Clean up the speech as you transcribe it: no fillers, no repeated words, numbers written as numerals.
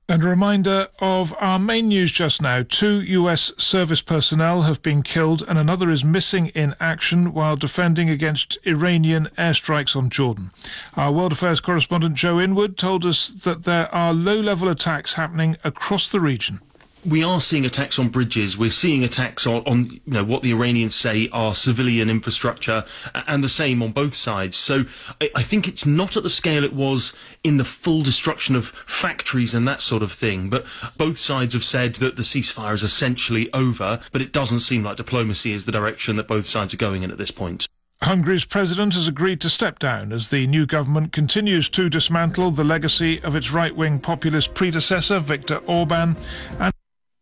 And a reminder of our main news just now. 2 US service personnel have been killed and another is missing in action while defending against Iranian airstrikes on Jordan. Our World Affairs correspondent Joe Inwood told us that there are low-level attacks happening across the region. We are seeing attacks on bridges. We're seeing attacks on what the Iranians say are civilian infrastructure, and the same on both sides. So I think it's not at the scale it was in the full destruction of factories and that sort of thing. But both sides have said that the ceasefire is essentially over, but it doesn't seem like diplomacy is the direction that both sides are going in at this point. Hungary's president has agreed to step down as the new government continues to dismantle the legacy of its right-wing populist predecessor, Viktor Orban, and